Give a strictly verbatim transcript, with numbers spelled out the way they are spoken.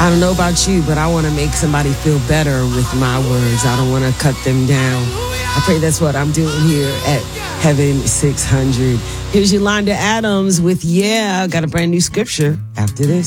I don't know about you, but I want to make somebody feel better with my words. I don't want to cut them down. I pray that's what I'm doing here at Heaven six hundred. Here's Yolanda Adams with Yeah. Got a brand new scripture after this.